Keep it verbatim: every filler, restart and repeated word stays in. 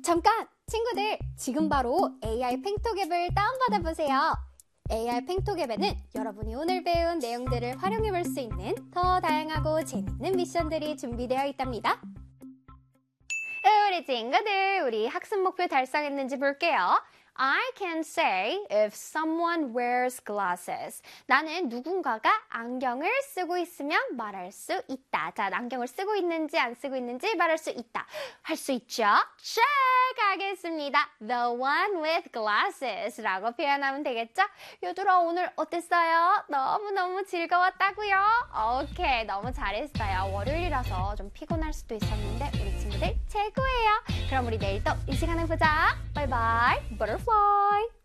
잠깐! 친구들, 지금 바로 에이아이 팽톡 앱을 다운받아 보세요. 에이아이 팽톡 앱에는 여러분이 오늘 배운 내용들을 활용해 볼 수 있는 더 다양하고 재밌는 미션들이 준비되어 있답니다. 우리 친구들, 우리 학습 목표 달성했는지 볼게요. I can say if someone wears glasses. 나는 누군가가 안경을 쓰고 있으면 말할 수 있다. 자, 안경을 쓰고 있는지 안 쓰고 있는지 말할 수 있다. 할 수 있죠? check 하겠습니다. The one with glasses 라고 표현하면 되겠죠? 얘들아, 오늘 어땠어요? 너무너무 즐거웠다고요? 오케이, 너무 잘했어요. 월요일이라서 좀 피곤할 수도 있었는데 우리 친구들 최고예요. 그럼 우리 내일 또 이 시간에 보자. 바이바이. Butterfly.